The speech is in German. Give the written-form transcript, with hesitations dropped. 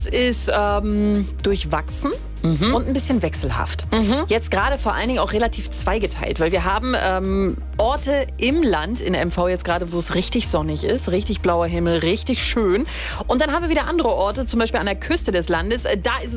Ist durchwachsen und ein bisschen wechselhaft. Jetzt gerade vor allen Dingen auch relativ zweigeteilt, weil wir haben Orte im Land, in der MV jetzt gerade, wo es richtig sonnig ist, richtig blauer Himmel, richtig schön. Und dann haben wir wieder andere Orte, zum Beispiel an der Küste des Landes. Da ist es